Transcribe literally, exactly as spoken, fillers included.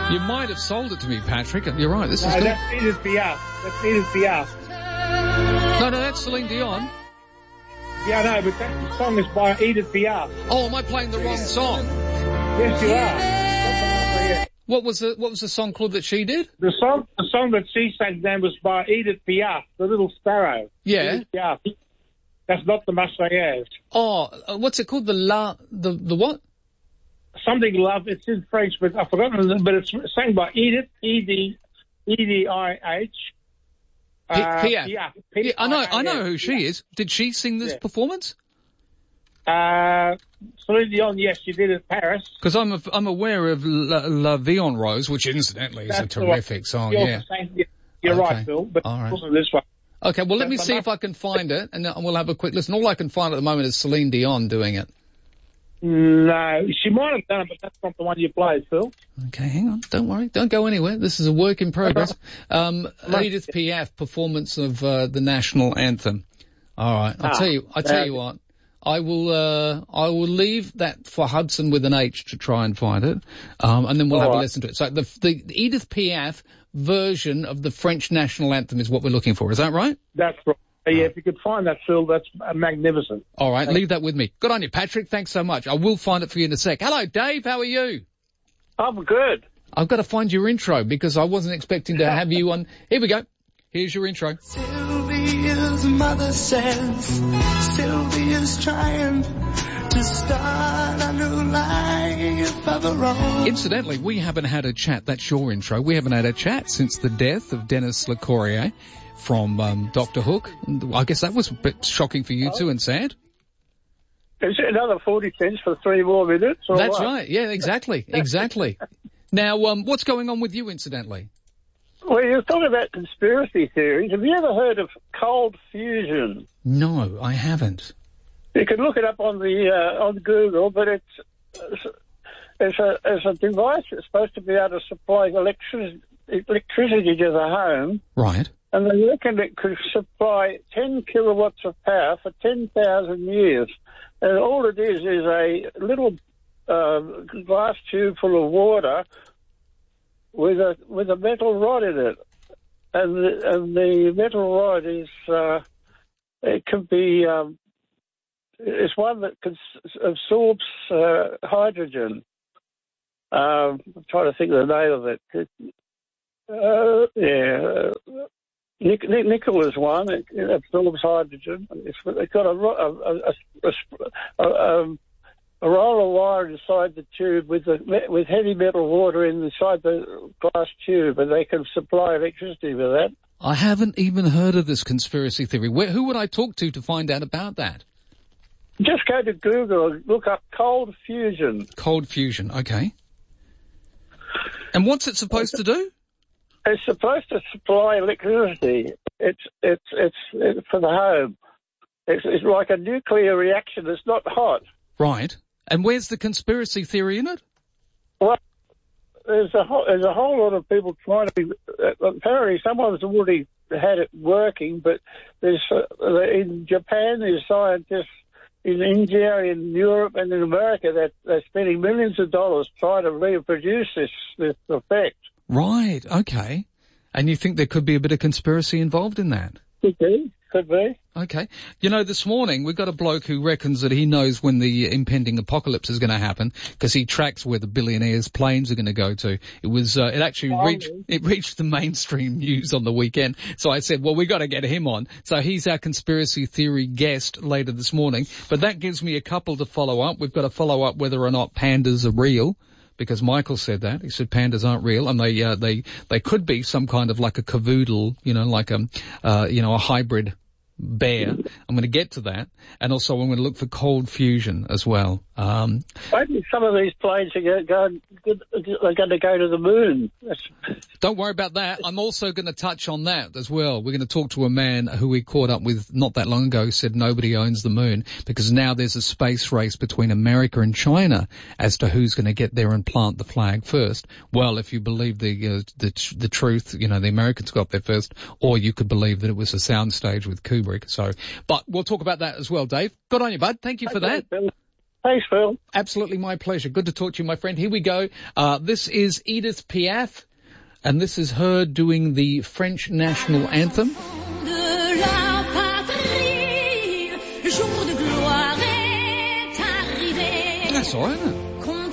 You might have sold it to me, Patrick. You're right. This No, is good. that's Edith Piaf. That's Edith Piaf. No, no, that's Celine Dion. Yeah, no, but that song is by Edith Piaf. Oh, am I playing the wrong song? Yes, you are. What was the What was the song called that she did? The song, the song that she sang then was by Edith Piaf, the Little Sparrow. Yeah. Edith Piaf. That's not the Marseillaise. Oh, uh, what's it called? The La the the what? Something love. It's in French, but I've forgotten. But it's sang by Edith E D E D I H. P- Piaf. Piaf. Yeah, I know. I know who she is. Did she sing this Yeah. performance? Uh, Celine Dion, yes, she did at Paris. Because I'm a, I'm aware of La, La Vie en Rose, which incidentally is That's a the terrific one. song. You're, Yeah. saying, you're Okay. right, Phil. But All right. also this one. Okay. Well, let me That's see enough. if I can find it, and then we'll have a quick listen. All I can find at the moment is Celine Dion doing it. No, she might have done it, but that's not the one you played, Phil. Okay, hang on. Don't worry. Don't go anywhere. This is a work in progress. Um, Edith Piaf performance of uh, the national anthem. All right. I'll Ah, tell you. I tell uh, you what. I will. Uh, I will leave that for Hudson with an H to try and find it, um, and then we'll All have a right. listen to it. So the, the Edith Piaf version of the French national anthem is what we're looking for. Is that right? That's right. Yeah, if you could find that, Phil, that's uh, magnificent. All right. Leave that with me. Good on you, Patrick. Thanks so much. I will find it for you in a sec. Hello, Dave. How are you? I'm good. I've got to find your intro because I wasn't expecting to have you on. Here we go. Here's your intro. Sylvia's mother says Sylvia's trying to start a new life of her own. Incidentally, we haven't had a chat. That's your intro. We haven't had a chat since the death of Dennis LeCourrier from um, Doctor Hook. I guess that was a bit shocking for you too and sad. Is it another forty cents for three more minutes? Or That's what? right. Yeah, exactly. Exactly. Now, um, what's going on with you, incidentally? Well, you're talking about conspiracy theories. Have you ever heard of cold fusion? No, I haven't. You can look it up on the uh, on Google, but it's it's a it's a device that's supposed to be able to supply electric, electricity to the home, Right. and they reckon it could supply ten kilowatts of power for ten thousand years. And all it is is a little uh, glass tube full of water with a with a metal rod in it, and the, and the metal rod is uh, it can be um, it's one that cons- absorbs uh, hydrogen. Um, I'm trying to think of the name of it. it uh, yeah. Nic- nic- nickel is one. It, it absorbs hydrogen. It's, it's got a, ro- a, a, a, a, um, a roll of wire inside the tube with the, with heavy metal water inside the glass tube, and they can supply electricity with that. I haven't even heard of this conspiracy theory. Where, who would I talk to to find out about that? Just go to Google and look up cold fusion. Cold fusion. Okay. And what's it supposed to do? It's supposed to supply electricity. It's it's it's, it's for the home. It's, it's like a nuclear reaction. It's not hot. Right. And where's the conspiracy theory in it? Well, there's a whole, there's a whole lot of people trying to be. Uh, apparently, someone's already had it working, but there's uh, in Japan there's scientists in India, in Europe, and in America that they're spending millions of dollars trying to reproduce this this effect. Right. Okay. And you think there could be a bit of conspiracy involved in that? Could be. Could be. Okay. You know, this morning we've got a bloke who reckons that he knows when the impending apocalypse is going to happen because he tracks where the billionaires' planes are going to go to. It was, uh, it actually Oh, reached, really? it reached the mainstream news on the weekend. So I said, well, we got to get him on. So he's our conspiracy theory guest later this morning. But that gives me a couple to follow up. We've got to follow up whether or not pandas are real. Because Michael said that. He said pandas aren't real, and they, uh, they, they could be some kind of like a cavoodle, you know, like a, uh, you know, a hybrid bear. I'm going to get to that. And also I'm going to look for cold fusion as well. Um, Maybe some of these planes are going, going, are going to go to the moon. That's, don't worry about that. I'm also going to touch on that as well. We're going to talk to a man who we caught up with not that long ago who said nobody owns the moon because now there's a space race between America and China as to who's going to get there and plant the flag first. Well, if you believe the, uh, the, the truth, you know, the Americans got there first, or you could believe that it was a soundstage with Kubrick. So, but we'll talk about that as well, Dave. Good on you, bud. Thank you for that. Thanks, Phil. Absolutely my pleasure. Good to talk to you, my friend. Here we go. Uh, this is Edith Piaf, and this is her doing the French national anthem. That's all right, isn't it?